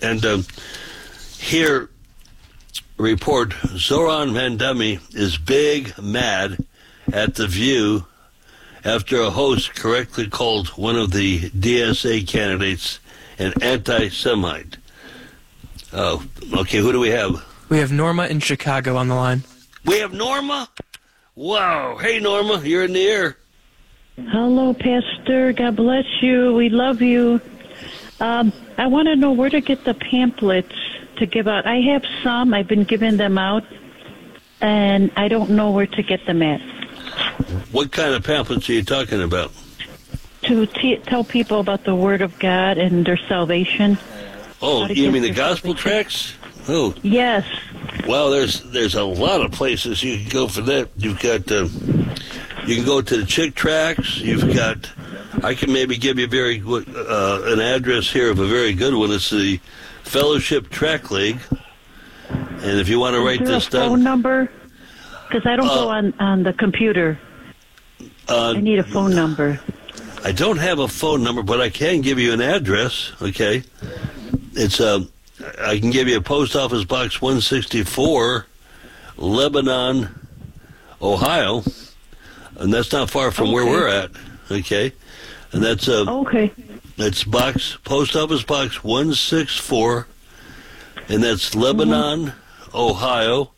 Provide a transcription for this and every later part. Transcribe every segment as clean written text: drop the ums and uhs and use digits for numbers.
And here, report, Zoran Mandami is big mad at The View after a host correctly called one of the DSA candidates an anti-Semite. Oh, okay, who do we have? We have Norma in Chicago on the line. We have Norma? Wow. Hey, Norma, you're in the air. Hello, Pastor. God bless you. We love you. I want to know where to get the pamphlets to give out. I have some. I've been giving them out, and I don't know where to get them at. What kind of pamphlets are you talking about? To tell people about the Word of God and their salvation. Oh, you mean the gospel tracts? Oh. Yes. Well, there's a lot of places you can go for that. You've got, you can go to the Chick Tracts. You've got, I can maybe give you an address here of a very good one. It's the Fellowship Tract League. And if you want to write this down. Phone number? Because I don't go on the computer. I need a phone number. I don't have a phone number, but I can give you an address, okay? It's I can give you a post office box 164, Lebanon, Ohio, and that's not far from where we're at, okay? And that's That's post office box 164, and that's Lebanon, Ohio,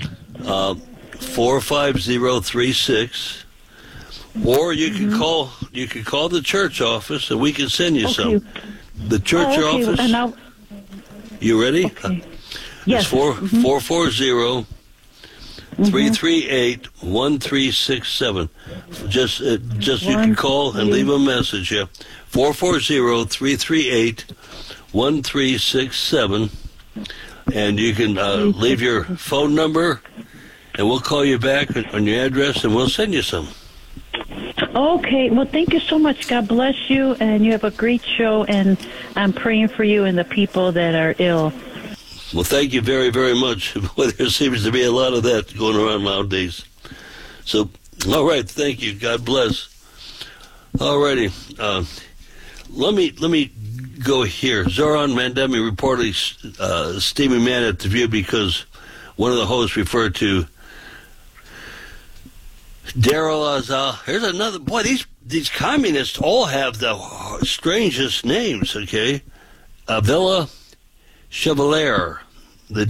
45036. Or you can call the church office and we can send you some. The church office. And you ready? Okay. Yes. It's 440-338-1367. Just you can call and leave a message. Yeah. 440-338-1367. And you can leave your phone number and we'll call you back on your address and we'll send you some. Okay. Well, thank you so much. God bless you, and you have a great show, and I'm praying for you and the people that are ill. Well, thank you very, very much. There seems to be a lot of that going around nowadays. So, all right, thank you. God bless. All righty. Let me go here. Zoran Mandami reportedly steaming man at The View because one of the hosts referred to Darrell Azal. Here's another. Boy, these communists all have the strangest names, okay? Avila Chevalier, the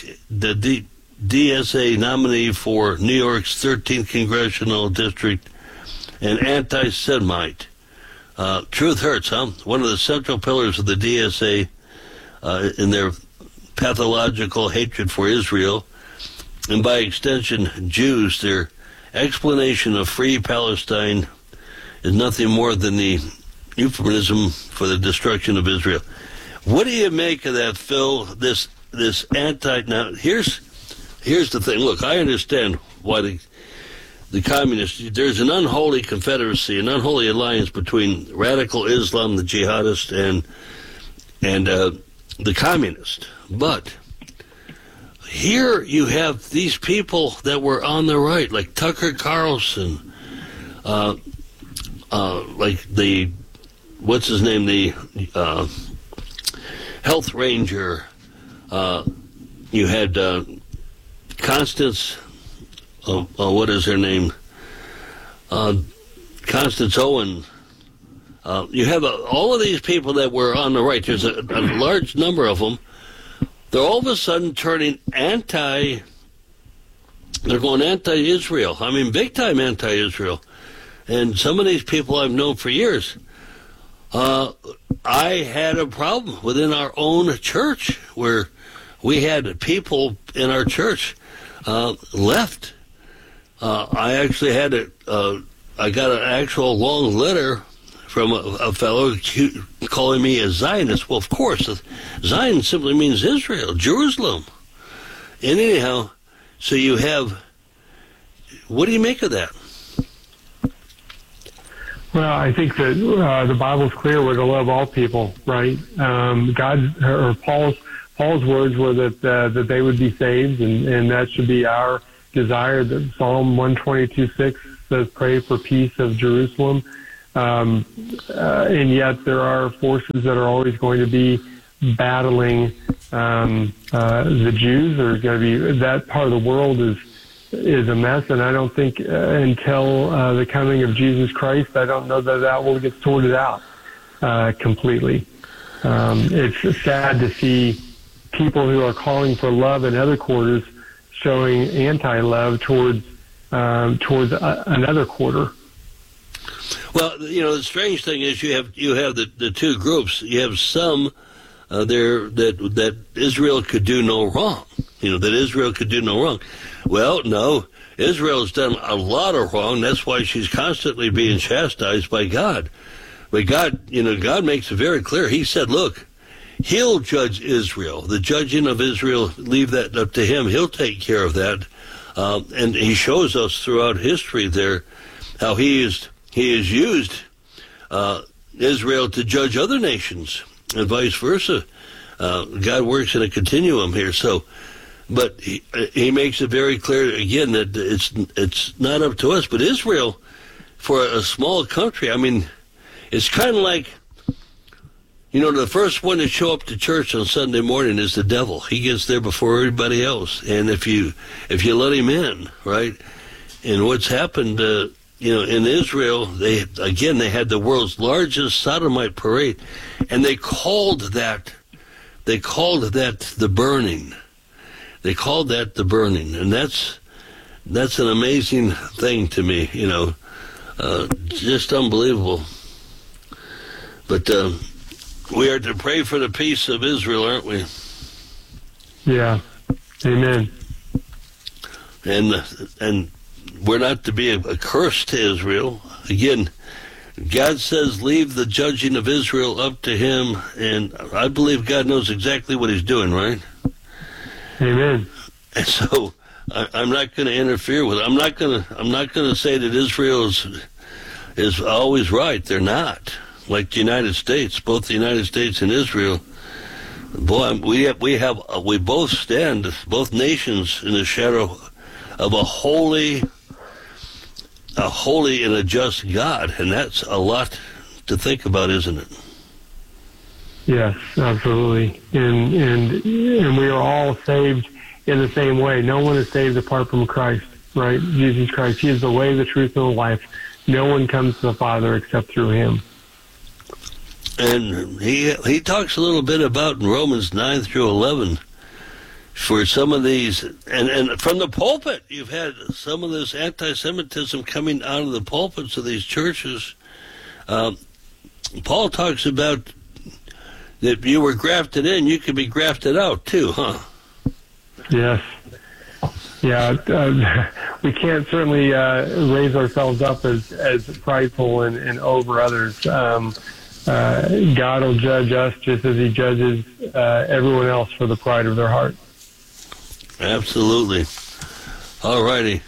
DSA nominee for New York's 13th Congressional District, an anti-Semite. Truth hurts, huh? One of the central pillars of the DSA in their pathological hatred for Israel, and by extension, Jews, their explanation of free Palestine is nothing more than the euphemism for the destruction of Israel. What do you make of that, Phil? This anti. Now, here's the thing. Look, I understand why the communists. There's an unholy confederacy, an unholy alliance between radical Islam, the jihadists, and the communists. But here you have these people that were on the right, like Tucker Carlson, like what's his name, the health ranger. You had Constance, what is her name? Constance Owen. You have all of these people that were on the right. There's a large number of them. They're all of a sudden turning they're going anti-Israel. I mean, big time anti-Israel. And some of these people I've known for years. I had a problem within our own church where we had people in our church left. I actually had I got an actual long letter from a fellow calling me a Zionist. Well, of course, Zion simply means Israel, Jerusalem. And anyhow, so you have, what do you make of that? Well, I think that the Bible's clear we're to love all people, right? Paul's words were that they would be saved, and that should be our desire. That Psalm 122:6 says, "Pray for peace of Jerusalem." And yet there are forces that are always going to be battling the Jews. There's going to be that part of the world is a mess, and I don't think until the coming of Jesus Christ, I don't know that will get sorted out completely. It's sad to see people who are calling for love in other quarters showing anti-love towards another quarter. Well, the strange thing is you have the two groups. You have some there that Israel could do no wrong. That Israel could do no wrong. Well, no, Israel's done a lot of wrong. That's why she's constantly being chastised by God. But God makes it very clear. He said, look, He'll judge Israel. The judging of Israel, leave that up to Him. He'll take care of that. And He shows us throughout history there how He has used Israel to judge other nations and vice versa. God works in a continuum here. But he makes it very clear again that it's not up to us. But Israel, for a small country, I mean, it's kind of like, the first one to show up to church on Sunday morning is the devil. He gets there before everybody else, and if you let him in, right? And what's happened, in Israel, they had the world's largest sodomite parade, and they called that the burning. They called that the burning, and that's an amazing thing to me, just unbelievable. But we are to pray for the peace of Israel, aren't we? Yeah. Amen. And we're not to be a curse to Israel. Again, God says, leave the judging of Israel up to Him, and I believe God knows exactly what He's doing, right? Amen. And so I'm not going to interfere with it. I'm not going to say that Israel is always right. They're not. Like the United States, both the United States and Israel. Boy, we both stand, both nations, in the shadow of a holy and a just God, and that's a lot to think about, isn't it? Yes, absolutely. And we are all saved in the same way. No one is saved apart from Christ, right? Jesus Christ. He is the way, the truth, and the life. No one comes to the Father except through Him. And he talks a little bit about in Romans 9 through 11 for some of these, and from the pulpit, you've had some of this anti-Semitism coming out of the pulpits of these churches. Paul talks about that you were grafted in, you could be grafted out too, huh? Yes. Yeah, we can't certainly raise ourselves up as prideful and over others. God will judge us just as He judges everyone else for the pride of their heart. Absolutely. All righty.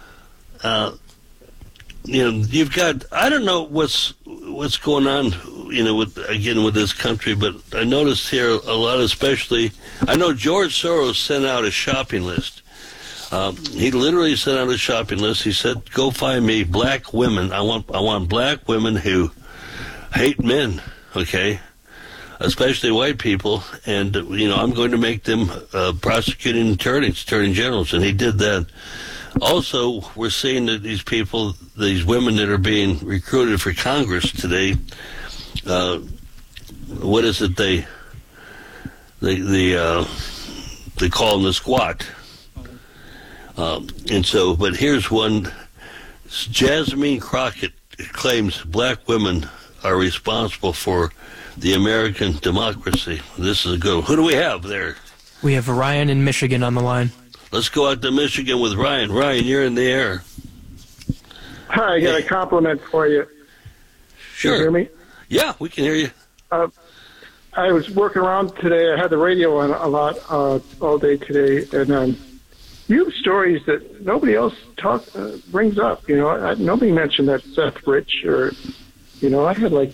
You've got, I don't know what's going on, with this country, but I noticed here a lot, especially, I know George Soros sent out a shopping list. He literally sent out a shopping list. He said, go find me black women. I want black women who hate men, okay, especially white people, and I'm going to make them prosecuting attorney generals, and he did that. Also, we're seeing that these women that are being recruited for Congress today, what is it they call them, the squat, and so. But here's one: Jasmine Crockett claims black women are responsible for the American democracy. This is a good one. Who do we have there? We have Ryan in Michigan on the line. Let's go out to Michigan with Ryan. Ryan, you're in the air. Hi, I got a compliment for you. Sure. Can you hear me? Yeah, we can hear you. I was working around today. I had the radio on a lot all day today, and you have stories that nobody else brings up. Nobody mentioned that Seth Rich, or I had like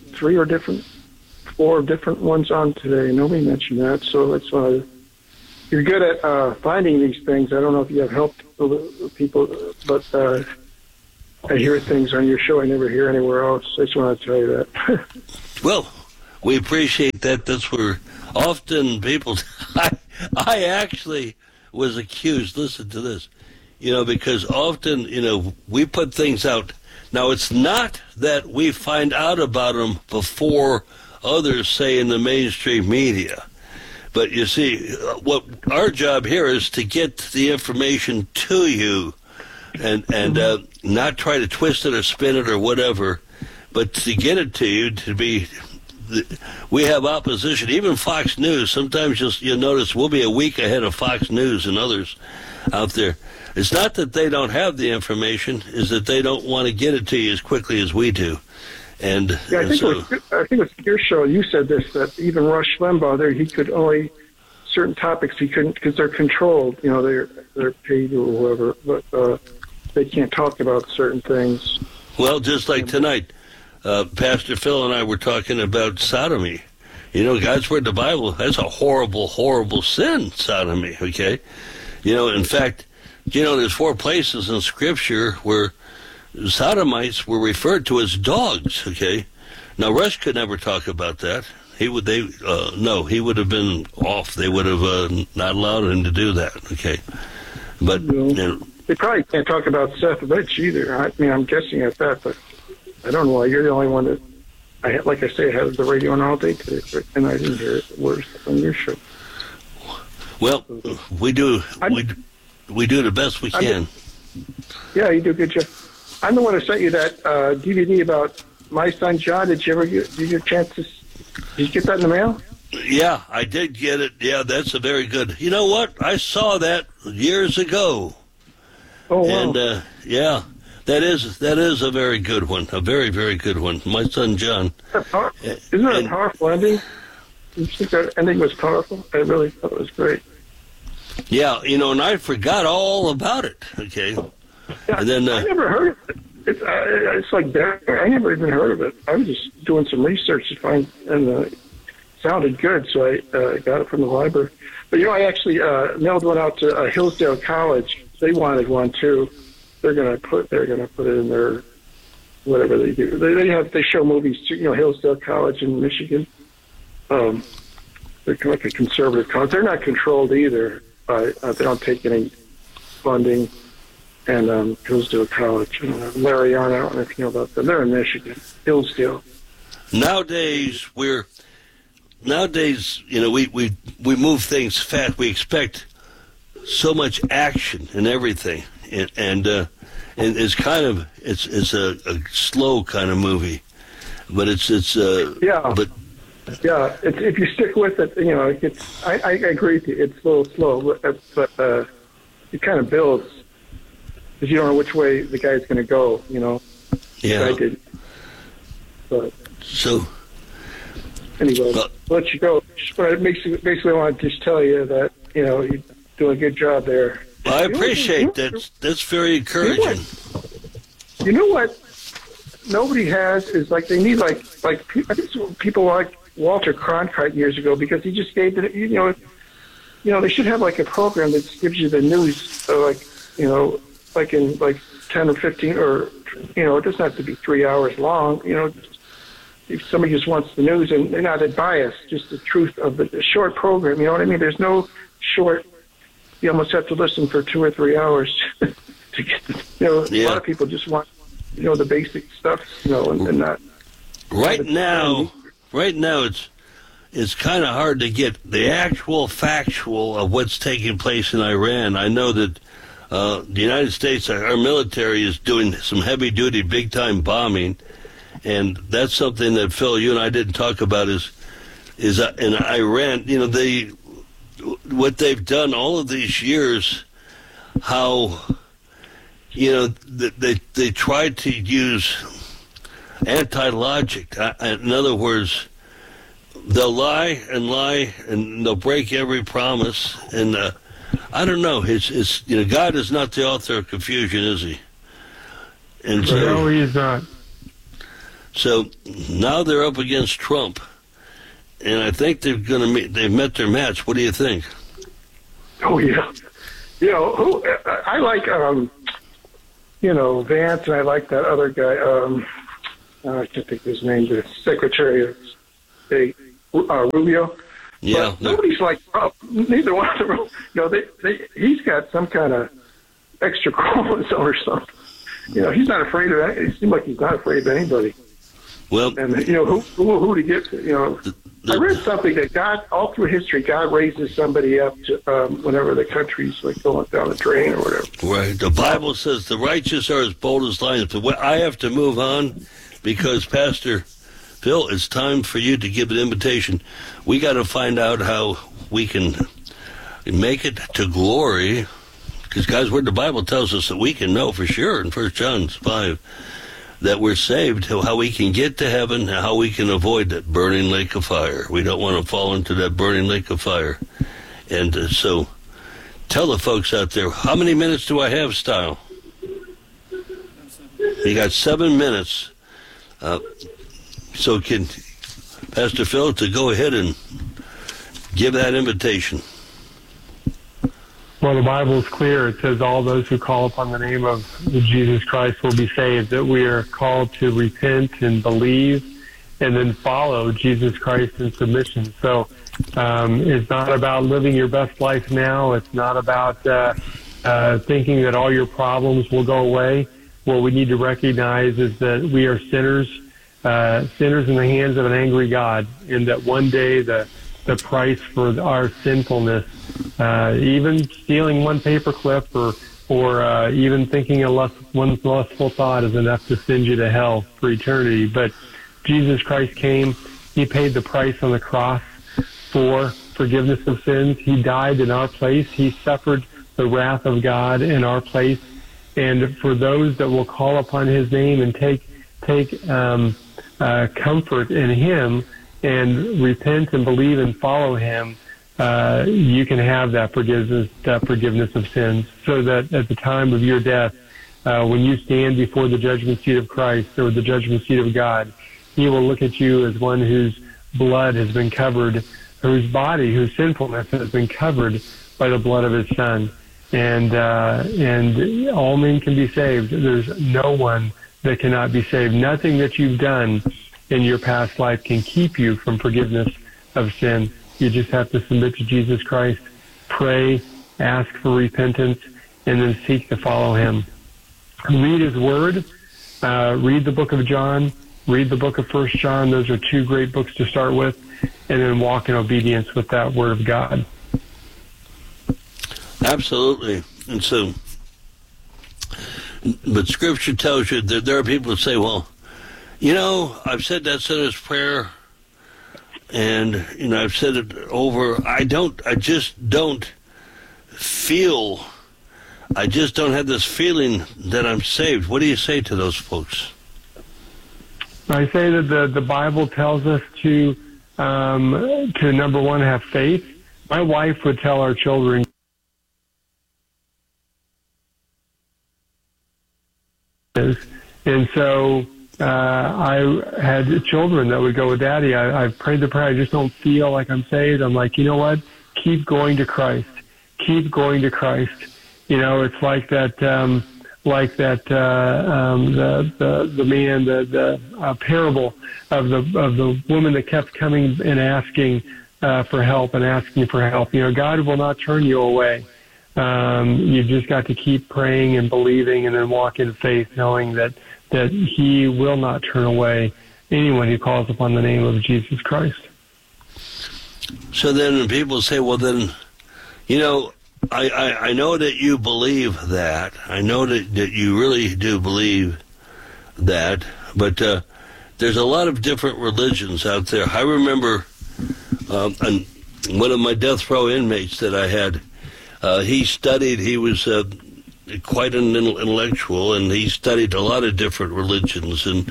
4 different ones on today. Nobody mentioned that, so that's why you're good at finding these things. I don't know if you have helped people, but I hear things on your show I never hear anywhere else. I just want to tell you that. Well, we appreciate that. That's where often people. I actually was accused. Listen to this, because often we put things out. Now it's not that we find out about them before others say in the mainstream media. But you see, what our job here is to get the information to you and not try to twist it or spin it or whatever, but to get it to you to be. We have opposition, even Fox News. Sometimes you'll notice we'll be a week ahead of Fox News and others out there. It's not that they don't have the information; is that they don't want to get it to you as quickly as we do. And yeah, I think it was your show. You said this, that even Rush Limbaugh, he could only certain topics he couldn't because they're controlled. They're paid or whoever, but they can't talk about certain things. Well, just like tonight, Pastor Phil and I were talking about sodomy. God's word, the Bible, that's a horrible, horrible sin, sodomy. Okay, in fact, there's 4 places in Scripture where sodomites were referred to as dogs. Okay, now Rush could never talk about that. He would have been off. They would have not allowed him to do that. Okay, but they probably can't talk about Seth Rich either. I mean, I'm guessing at that, but I don't know why. You're the only one that like I say, I had the radio on all day today, and I didn't hear it worse on your show. Well, we do the best we can. Yeah, you do a good job. I'm the one who sent you that DVD about My Son John. Did you get a chance to? Did you get that in the mail? Yeah, I did get it. Yeah, that's a very good. You know what? I saw that years ago. Oh, wow. And yeah, that is a very good one. A very, very good one. My Son John. Isn't that a powerful ending? You think that ending was powerful? I really thought it was great. Yeah, and I forgot all about it. Okay. Yeah, and then I never heard of it. It's like that. I never even heard of it. I was just doing some research to find, and it sounded good, so I got it from the library. But I actually mailed one out to Hillsdale College. They wanted one too. They're gonna put it in their whatever they do. They show movies too. Hillsdale College in Michigan. They're like a conservative college. They're not controlled either. They don't take any funding. And Hillsdale College. Larry Arnn, I don't know if you know about them. They're in Michigan, Hillsdale. Nowadays, we move things fast. We expect so much action and everything, and it's kind of it's a slow kind of movie, but it's yeah. But yeah, if you stick with it, I agree with you. It's a little slow, but it kind of builds. Because you don't know which way the guy's going to go, Yeah. I did. But so anyway, I'll let you go. But basically, I want to just tell you that you're doing a good job there. I appreciate that. That's very encouraging. You know what? Nobody has is like they need like I think people like Walter Cronkite years ago because he just gave it. They should have like a program that gives you the news, like in 10 or 15, or it doesn't have to be 3 hours long. If somebody just wants the news and they're not biased, just the truth of the short program. You know what I mean? There's no short. You almost have to listen for 2 or 3 hours to get. A lot of people just want the basic stuff. And not. Right now, it's kind of hard to get the actual factual of what's taking place in Iran. I know that. The United States, our military is doing some heavy-duty, big-time bombing, and that's something that, Phil, you and I didn't talk about is in Iran, what they've done all of these years, how, they tried to use anti-logic. In other words, they'll lie, and they'll break every promise, and I don't know. It's God is not the author of confusion, is He? And so, no, He is not. So now they're up against Trump, and I think they've met their match. What do you think? Oh yeah, I like Vance, and I like that other guy. I can't think of his name. The Secretary of Rubio. Yeah, But nobody's like Trump. Neither one of them. He's got some kind of extra chromosome or something. He's not afraid of that. It seems like he's not afraid of anybody. Well, and who to get? I read something that God, all through history, God raises somebody up to whenever the country's like going down the drain or whatever. Right. The Bible says the righteous are as bold as lions. But I have to move on because Pastor Phil, it's time for you to give an invitation. We got to find out how we can make it to glory. Because, guys, where the Bible tells us that we can know for sure in 1 John 5 that we're saved, how we can get to heaven, how we can avoid that burning lake of fire. We don't want to fall into that burning lake of fire. And so tell the folks out there, how many minutes do I have, Style? You got 7 minutes. So can Pastor Phil to go ahead and give that invitation. Well, the Bible is clear. It says all those who call upon the name of Jesus Christ will be saved, that we are called to repent and believe and then follow Jesus Christ in submission. So it's not about living your best life now. It's not about thinking that all your problems will go away. What we need to recognize is that we are sinners in the hands of an angry God, and that one day the price for our sinfulness, even stealing one paperclip or even thinking one lustful thought is enough to send you to hell for eternity. But Jesus Christ came. He paid the price on the cross for forgiveness of sins. He died in our place. He suffered the wrath of God in our place. And for those that will call upon his name and take comfort in him and repent and believe and follow him, you can have that forgiveness of sins, so that at the time of your death, when you stand before the judgment seat of Christ or the judgment seat of God, he will look at you as one whose blood has been covered, whose body, whose sinfulness has been covered by the blood of his Son. And all men can be saved. There's no one that cannot be saved. Nothing that you've done in your past life can keep you from forgiveness of sin. You just have to submit to Jesus Christ, pray, ask for repentance, and then seek to follow him. Read his word. Read the book of John. Read the book of 1 John. Those are two great books to start with, and then walk in obedience with that word of God. Absolutely. And so, but Scripture tells you that there are people that say, well, I've said that sinner's prayer, and, I've said it over. I just don't have this feeling that I'm saved. What do you say to those folks? I say that the Bible tells us to number one, have faith. My wife would tell our children, and so I had children that would go with Daddy, I've prayed the prayer, I just don't feel like I'm saved. I'm like, you know what? Keep going to Christ. Keep going to Christ. It's like that, the man, the parable of the woman that kept coming and asking for help and asking for help. God will not turn you away. You've just got to keep praying and believing, and then walk in faith, knowing that he will not turn away anyone who calls upon the name of Jesus Christ. So then when people say, well, then, I know that you believe that. I know that you really do believe that. But there's a lot of different religions out there. I remember one of my death row inmates that I had, he was quite an intellectual, and he studied a lot of different religions. And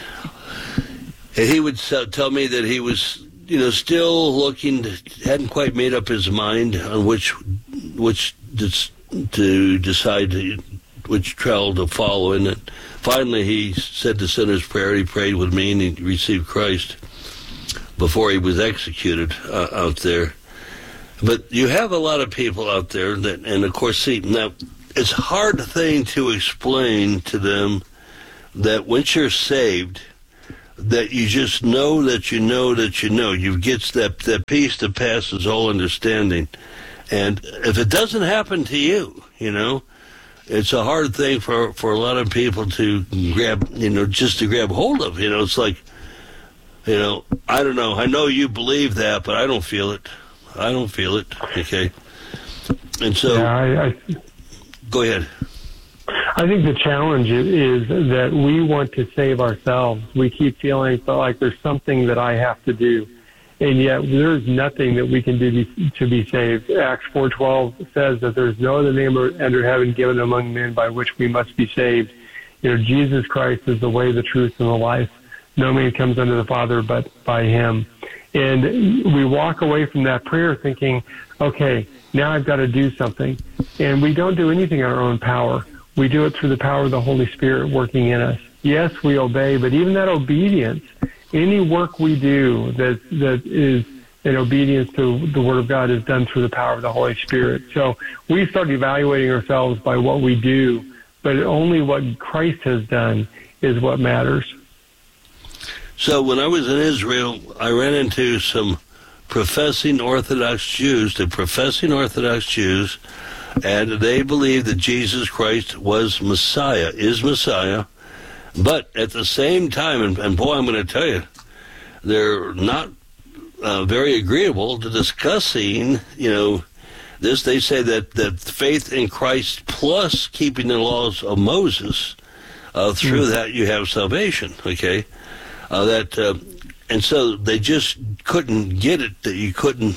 he would tell me that he was, still looking, hadn't quite made up his mind on which to decide which trail to follow. And finally he said the sinner's prayer. He prayed with me, and he received Christ before he was executed out there. But you have a lot of people out there that, and of course, see, now, it's a hard thing to explain to them that once you're saved, that you just know that you know that you know. You get that peace that passes all understanding. And if it doesn't happen to you, it's a hard thing for a lot of people to grab, just to grab hold of. It's like, I don't know. I know you believe that, but I don't feel it. I don't feel it. Okay. And so, go ahead. I think the challenge is that we want to save ourselves. We keep feeling like there's something that I have to do, and yet there's nothing that we can do to be saved. Acts 4:12 says that there's no other name under heaven given among men by which we must be saved. Jesus Christ is the way, the truth, and the life. No man comes unto the Father but by him. And we walk away from that prayer thinking, okay, now I've got to do something. And we don't do anything in our own power. We do it through the power of the Holy Spirit working in us. Yes, we obey, but even that obedience, any work we do that is in obedience to the Word of God is done through the power of the Holy Spirit. So we start evaluating ourselves by what we do, but only what Christ has done is what matters. So when I was in Israel, I ran into some professing Orthodox Jews, and they believe that Jesus Christ is Messiah, but at the same time, and boy, I'm going to tell you, they're not very agreeable to discussing, this. They say that faith in Christ plus keeping the laws of Moses, through that you have salvation, okay? And so they just couldn't get it, that you couldn't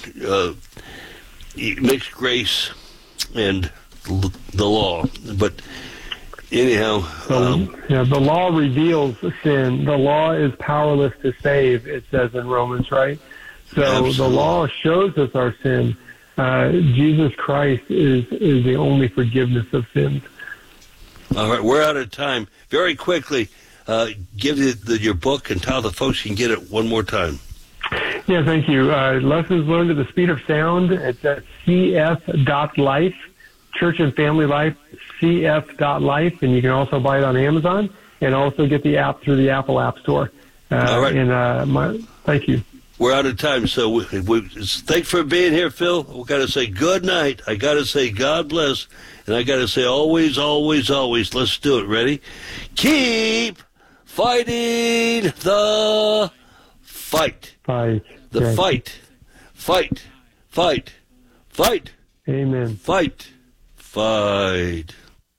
mix grace and the law. But anyhow... the law reveals sin. The law is powerless to save, it says in Romans, right? So absolutely. The law shows us our sin. Jesus Christ is the only forgiveness of sins. All right, we're out of time. Very quickly, give your book and tell the folks you can get it one more time. Yeah, thank you. Lessons Learned at the Speed of Sound. It's at cf.life, Church and Family Life, cf.life, and you can also buy it on Amazon and also get the app through the Apple App Store. All right. Thank you. We're out of time, so thanks for being here, Phil. We've got to say good night. I got to say God bless, and I got to say always, always, always. Let's do it. Ready? Keep fighting the fight. Fight. The fight. Fight. Fight. Fight. Amen. Fight. Fight.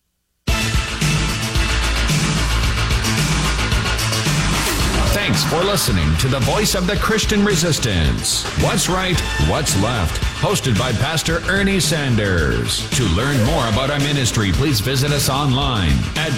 Thanks for listening to the Voice of the Christian Resistance. What's Right, What's Left? Hosted by Pastor Ernie Sanders. To learn more about our ministry, please visit us online at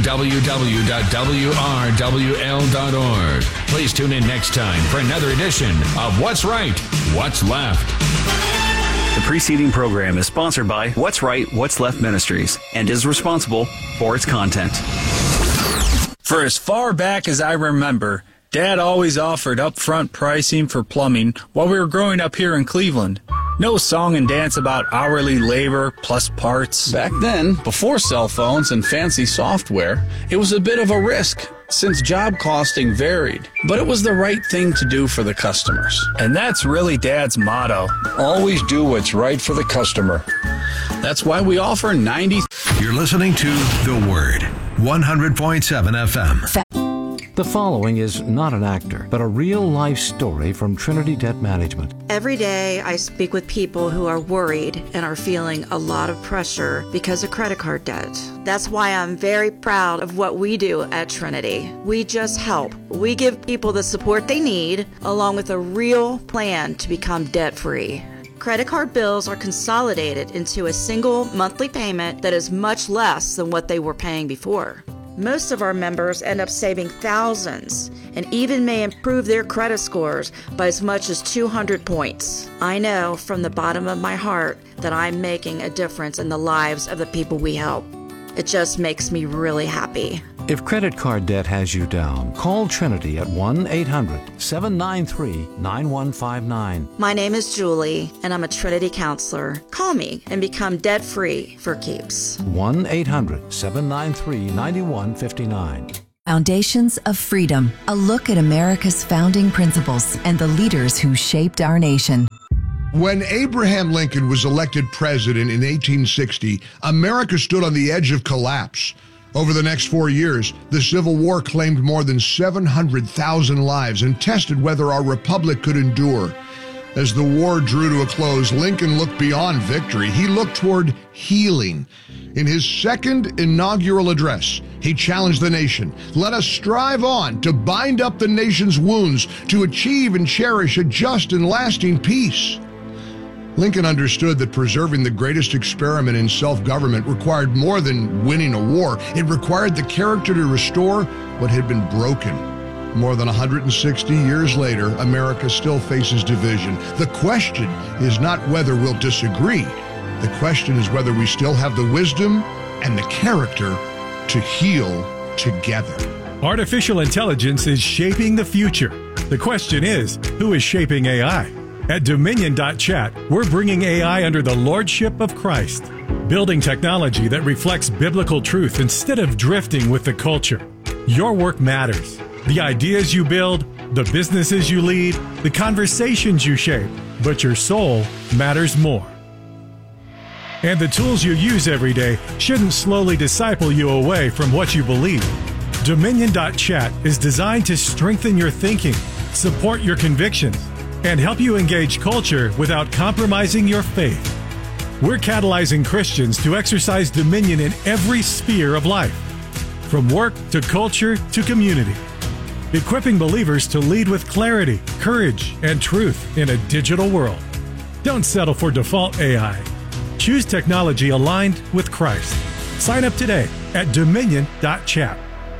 www.wrwl.org. Please tune in next time for another edition of What's Right, What's Left. The preceding program is sponsored by What's Right, What's Left Ministries and is responsible for its content. For as far back as I remember, Dad always offered upfront pricing for plumbing while we were growing up here in Cleveland. No song and dance about hourly labor plus parts. Back then, before cell phones and fancy software, it was a bit of a risk since job costing varied. But it was the right thing to do for the customers. And that's really Dad's motto. Always do what's right for the customer. That's why we offer 90... You're listening to The Word, 100.7 FM. The following is not an actor, but a real-life story from Trinity Debt Management. Every day I speak with people who are worried and are feeling a lot of pressure because of credit card debt. That's why I'm very proud of what we do at Trinity. We just help. We give people the support they need, along with a real plan to become debt-free. Credit card bills are consolidated into a single monthly payment that is much less than what they were paying before. Most of our members end up saving thousands and even may improve their credit scores by as much as 200 points. I know from the bottom of my heart that I'm making a difference in the lives of the people we help. It just makes me really happy. If credit card debt has you down, call Trinity at 1-800-793-9159. My name is Julie, and I'm a Trinity counselor. Call me and become debt-free for keeps. 1-800-793-9159. Foundations of Freedom, a look at America's founding principles and the leaders who shaped our nation. When Abraham Lincoln was elected president in 1860, America stood on the edge of collapse. Over the next 4 years, the Civil War claimed more than 700,000 lives and tested whether our republic could endure. As the war drew to a close, Lincoln looked beyond victory. He looked toward healing. In his second inaugural address, he challenged the nation. Let us strive on to bind up the nation's wounds, to achieve and cherish a just and lasting peace. Lincoln understood that preserving the greatest experiment in self-government required more than winning a war. It required the character to restore what had been broken. More than 160 years later, America still faces division. The question is not whether we'll disagree. The question is whether we still have the wisdom and the character to heal together. Artificial intelligence is shaping the future. The question is, who is shaping AI? At Dominion.chat, we're bringing AI under the lordship of Christ, building technology that reflects biblical truth instead of drifting with the culture. Your work matters. The ideas you build, the businesses you lead, the conversations you shape, but your soul matters more. And the tools you use every day shouldn't slowly disciple you away from what you believe. Dominion.chat is designed to strengthen your thinking, support your convictions, and help you engage culture without compromising your faith. We're catalyzing Christians to exercise dominion in every sphere of life, from work to culture to community, equipping believers to lead with clarity, courage, and truth in a digital world. Don't settle for default AI. Choose technology aligned with Christ. Sign up today at Dominion.chat.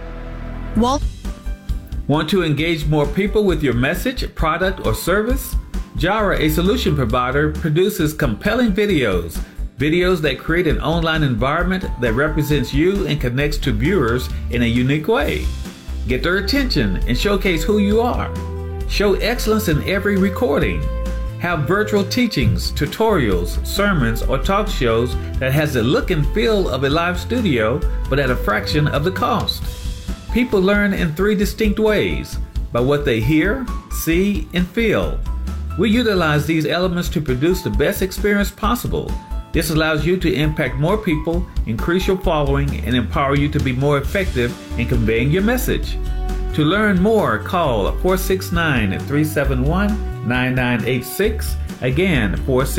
Want to engage more people with your message, product, or service? Jara, a solution provider, produces compelling videos that create an online environment that represents you and connects to viewers in a unique way. Get their attention and showcase who you are. Show excellence in every recording. Have virtual teachings, tutorials, sermons, or talk shows that has the look and feel of a live studio, but at a fraction of the cost. People learn in 3 distinct ways: by what they hear, see, and feel. We utilize these elements to produce the best experience possible. This allows you to impact more people, increase your following, and empower you to be more effective in conveying your message. To learn more, call 469-371-9986. Again,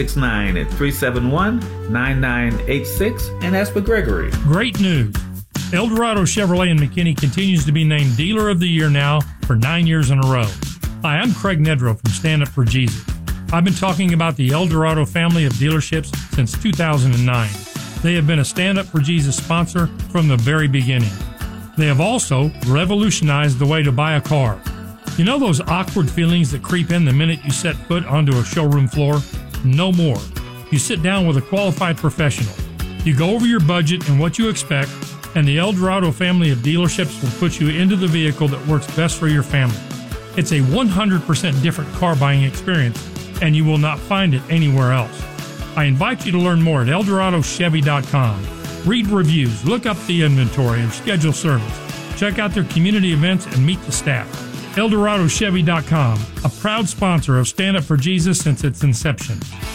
469-371-9986, and ask for Gregory. Great news. Eldorado Chevrolet in McKinney continues to be named Dealer of the Year now for 9 years in a row. Hi, I'm Craig Nedrow from Stand Up for Jesus. I've been talking about the Eldorado family of dealerships since 2009. They have been a Stand Up for Jesus sponsor from the very beginning. They have also revolutionized the way to buy a car. You know those awkward feelings that creep in the minute you set foot onto a showroom floor? No more. You sit down with a qualified professional. You go over your budget and what you expect, and the Eldorado family of dealerships will put you into the vehicle that works best for your family. It's a 100% different car buying experience, and you will not find it anywhere else. I invite you to learn more at EldoradoChevy.com. Read reviews, look up the inventory, or schedule service. Check out their community events and meet the staff. EldoradoChevy.com, a proud sponsor of Stand Up for Jesus since its inception.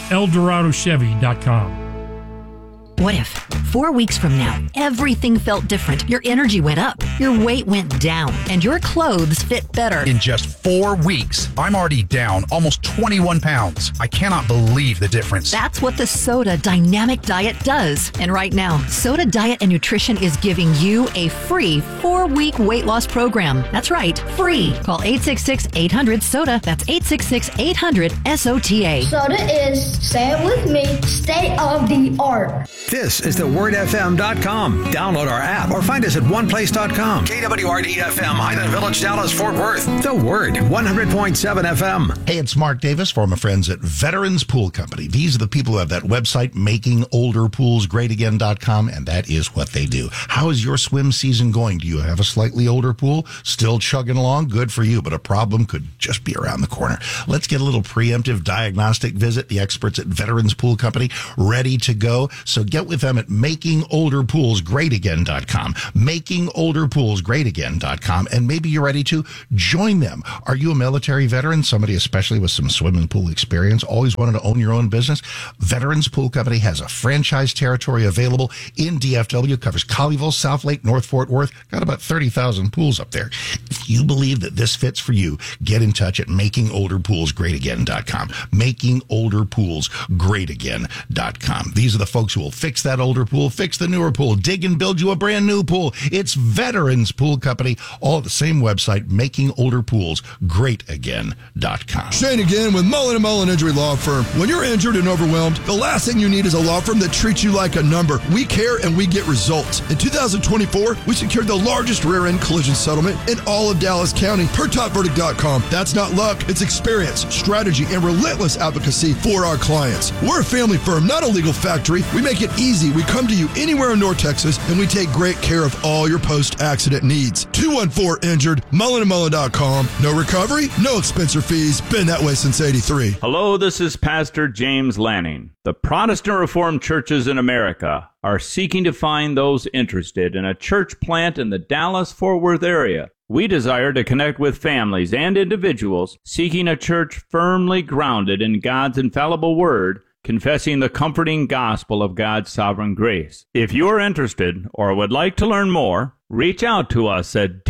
EldoradoChevy.com. What if 4 weeks from now, everything felt different, your energy went up, your weight went down, and your clothes fit better? In just 4 weeks, I'm already down almost 21 pounds. I cannot believe the difference. That's what the Soda Dynamic Diet does. And right now, Soda Diet and Nutrition is giving you a free 4-week weight loss program. That's right, free. Call 866-800-SODA. That's 866-800-SOTA. Soda is, say it with me, state of the art. This is thewordfm.com. Download our app or find us at oneplace.com. KWRD-FM, Highland Village, Dallas, Fort Worth. The Word, 100.7 FM. Hey, it's Mark Davis for my friends at Veterans Pool Company. These are the people who have that website, makingolderpoolsgreatagain.com, and that is what they do. How is your swim season going? Do you have a slightly older pool? Still chugging along? Good for you, but a problem could just be around the corner. Let's get a little preemptive diagnostic visit. The experts at Veterans Pool Company ready to go. So get with them at makingolderpoolsgreatagain.com. Makingolderpoolsgreatagain.com. olderpoolsgreatagain.com, and maybe you're ready to join them. Are you a military veteran, somebody especially with some swimming pool experience, always wanted to own your own business? Veterans Pool Company has a franchise territory available in DFW, covers Colleyville, South Lake, North Fort Worth, got about 30,000 pools up there. If you believe that this fits for you, get in touch at makingolderpoolsgreatagain.com. Makingolderpoolsgreatagain.com. These are the folks who will fix that older pool, fix the newer pool, dig and build you a brand new pool. It's Veterans Pool Company, all at the same website, makingolderpoolsgreatagain.com. Shane again with Mullen & Mullen Injury Law Firm. When you're injured and overwhelmed, the last thing you need is a law firm that treats you like a number. We care and we get results. In 2024, we secured the largest rear-end collision settlement in all of Dallas County per topverdict.com. That's not luck, it's experience, strategy, and relentless advocacy for our clients. We're a family firm, not a legal factory. We make it easy. We come to you anywhere in North Texas, and we take great care of all your post-accident needs. 214-INJURED, mullenandmullen.com. No recovery, no expense or fees. Been that way since 83. Hello, this is Pastor James Lanning. The Protestant Reformed churches in America are seeking to find those interested in a church plant in the Dallas-Fort Worth area. We desire to connect with families and individuals seeking a church firmly grounded in God's infallible word, confessing the comforting gospel of God's sovereign grace. If you are interested or would like to learn more, reach out to us at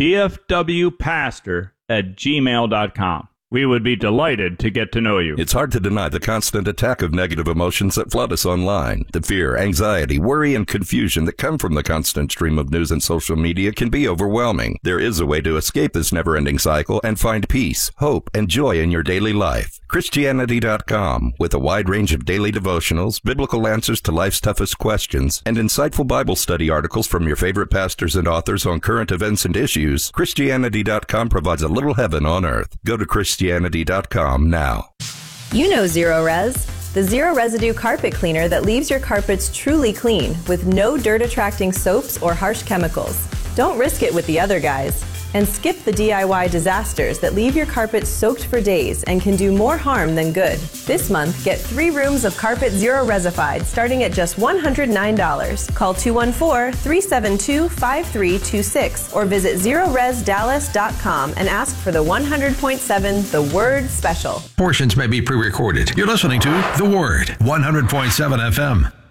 dfwpastor@gmail.com. We would be delighted to get to know you. It's hard to deny the constant attack of negative emotions that flood us online. The fear, anxiety, worry, and confusion that come from the constant stream of news and social media can be overwhelming. There is a way to escape this never-ending cycle and find peace, hope, and joy in your daily life. Christianity.com, with a wide range of daily devotionals, biblical answers to life's toughest questions, and insightful Bible study articles from your favorite pastors and authors on current events and issues. Christianity.com provides a little heaven on earth. Go to Christianity.com now. You know Zero Res, the zero residue carpet cleaner that leaves your carpets truly clean with no dirt attracting soaps or harsh chemicals. Don't risk it with the other guys. And skip the DIY disasters that leave your carpet soaked for days and can do more harm than good. This month, get 3 rooms of carpet Zero Resified starting at just $109. Call 214-372-5326 or visit ZeroResDallas.com and ask for the 100.7 The Word Special. Portions may be pre-recorded. You're listening to The Word, 100.7 FM.